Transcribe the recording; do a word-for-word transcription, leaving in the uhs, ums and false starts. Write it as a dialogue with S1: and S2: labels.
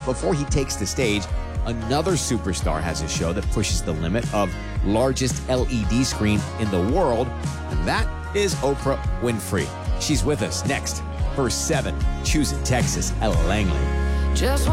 S1: before he takes the stage, another superstar has a show that pushes the limit of largest L E D screen in the world, and that is Oprah Winfrey. She's with us next. Verse seven, Choosing Texas, Ella Langley.
S2: Just